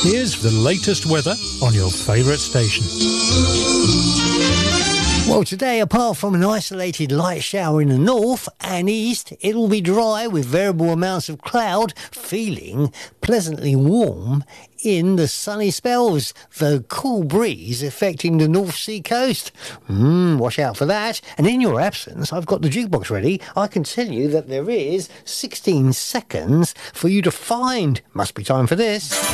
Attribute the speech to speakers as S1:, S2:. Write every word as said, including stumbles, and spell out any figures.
S1: Here's the latest weather on your favourite station.
S2: Well, today, apart from an isolated light shower in the north and east, it'll be dry with variable amounts of cloud, feeling pleasantly warm in the sunny spells. The cool breeze affecting the North Sea coast. Mmm, watch out for that. And in your absence, I've got the jukebox ready. I can tell you that there is sixteen seconds for you to find. Must be time for this.